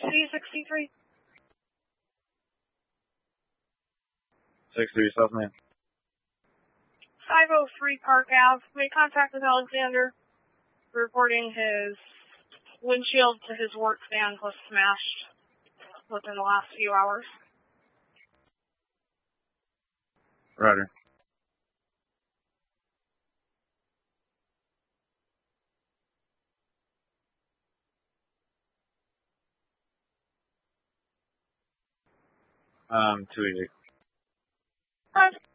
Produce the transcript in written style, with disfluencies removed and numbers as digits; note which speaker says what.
Speaker 1: 63.
Speaker 2: 63 South Main.
Speaker 1: 503 Park Ave. Made contact with Alexander, reporting his windshield to his work van was smashed within the last few hours.
Speaker 2: Roger. Too easy.